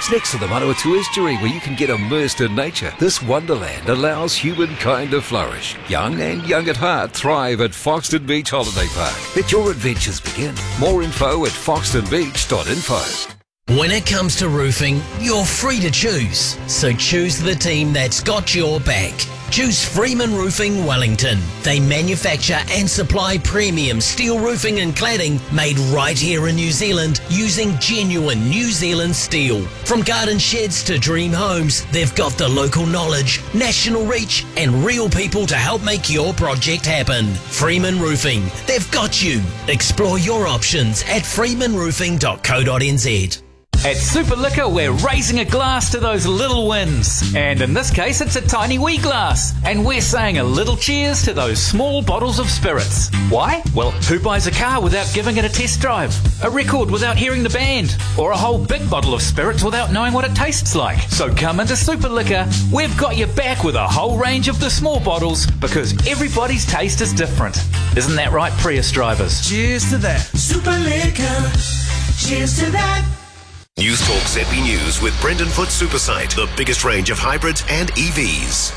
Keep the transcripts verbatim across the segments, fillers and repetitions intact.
It's next to the Manawatu Estuary where you can get immersed in nature. This wonderland allows humankind to flourish. Young and young at heart thrive at Foxton Beach Holiday Park. Let your adventures begin. More info at foxton beach dot info. When it comes to roofing, you're free to choose. So choose the team that's got your back. Choose Freeman Roofing Wellington. They manufacture and supply premium steel roofing and cladding made right here in New Zealand using genuine New Zealand steel. From garden sheds to dream homes, they've got the local knowledge, national reach and real people to help make your project happen. Freeman Roofing, they've got you. Explore your options at freeman roofing dot co dot n z. At Super Liquor, we're raising a glass to those little wins. And in this case, it's a tiny wee glass. And we're saying a little cheers to those small bottles of spirits. Why? Well, who buys a car without giving it a test drive? A record without hearing the band? Or a whole big bottle of spirits without knowing what it tastes like? So come into Super Liquor. We've got your back with a whole range of the small bottles because everybody's taste is different. Isn't that right, Prius drivers? Cheers to that. Super Liquor. Cheers to that. News Talk Z B News with Brendan Foot Supersite, the biggest range of hybrids and E Vs.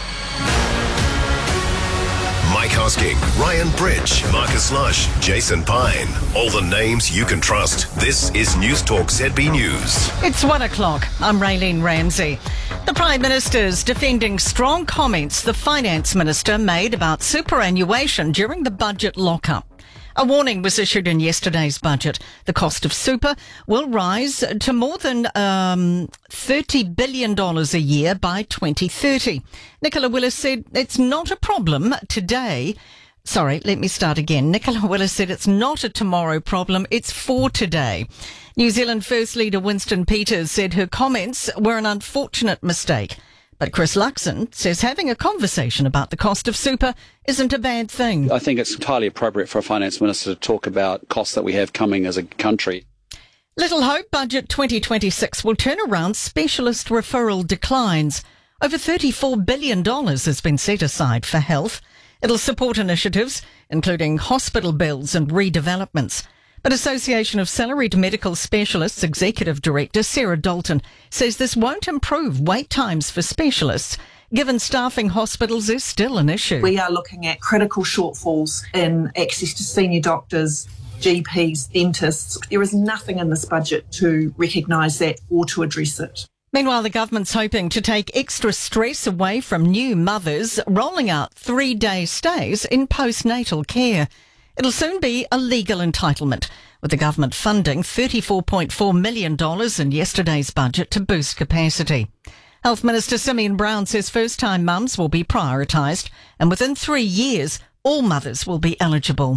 Mike Hosking, Ryan Bridge, Marcus Lush, Jason Pine. All the names you can trust. This is News Talk Z B News. It's one o'clock. I'm Raylene Ramsey. The Prime Minister's defending strong comments the Finance Minister made about superannuation during the budget lockup. A warning was issued in yesterday's budget. The cost of super will rise to more than um, thirty billion dollars a year by twenty thirty. Nicola Willis said it's not a problem today. Sorry, let me start again. Nicola Willis said it's not a tomorrow problem, it's for today. New Zealand First Leader Winston Peters said her comments were an unfortunate mistake. But Chris Luxon says having a conversation about the cost of super isn't a bad thing. I think it's entirely appropriate for a finance minister to talk about costs that we have coming as a country. Little hope Budget twenty twenty-six will turn around specialist referral declines. Over thirty-four billion dollars has been set aside for health. It'll support initiatives, including hospital bills and redevelopments. But Association of Salaried Medical Specialists Executive Director Sarah Dalton says this won't improve wait times for specialists, given staffing hospitals is still an issue. We are looking at critical shortfalls in access to senior doctors, G Ps, dentists. There is nothing in this budget to recognise that or to address it. Meanwhile, the government's hoping to take extra stress away from new mothers, rolling out three-day stays in postnatal care. It'll soon be a legal entitlement, with the government funding thirty-four point four million dollars in yesterday's budget to boost capacity. Health Minister Simeon Brown says first-time mums will be prioritised, and within three years, all mothers will be eligible.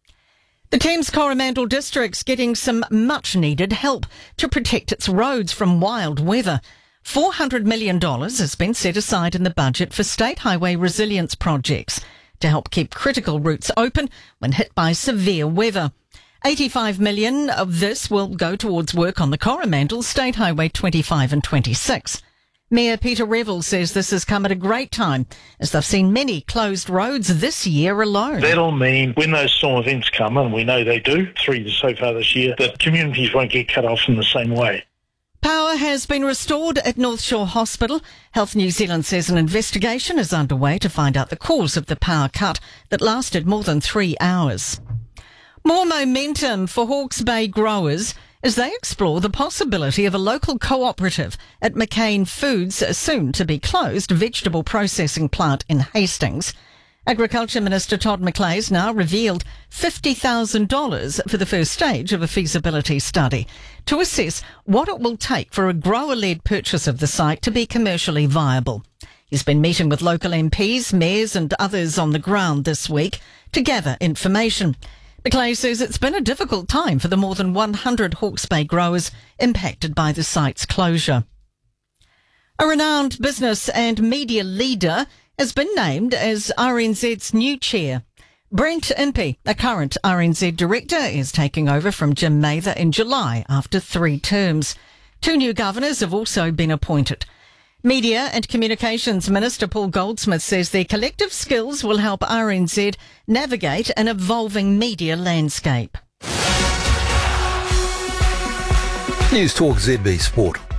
The Thames Coromandel District's getting some much-needed help to protect its roads from wild weather. four hundred million dollars has been set aside in the budget for state highway resilience projects to help keep critical routes open when hit by severe weather. eighty-five million dollars of this will go towards work on the Coromandel State Highway twenty-five and twenty-six. Mayor Peter Revel says this has come at a great time, as they've seen many closed roads this year alone. That'll mean when those storm events come, and we know they do, three so far this year, that communities won't get cut off in the same way. Power has been restored at North Shore Hospital. Health New Zealand says an investigation is underway to find out the cause of the power cut that lasted more than three hours. More momentum for Hawke's Bay growers as they explore the possibility of a local cooperative at McCain Foods' soon-to-be-closed vegetable processing plant in Hastings. Agriculture Minister Todd McLeay's now revealed fifty thousand dollars for the first stage of a feasibility study to assess what it will take for a grower-led purchase of the site to be commercially viable. He's been meeting with local M Ps, mayors and others on the ground this week to gather information. McLeay says it's been a difficult time for the more than one hundred Hawke's Bay growers impacted by the site's closure. A renowned business and media leader has been named as R N Z's new chair. Brent Impey, a current R N Z director, is taking over from Jim Mather in July after three terms. Two new governors have also been appointed. Media and Communications Minister Paul Goldsmith says their collective skills will help R N Z navigate an evolving media landscape. News Talk Z B Sport.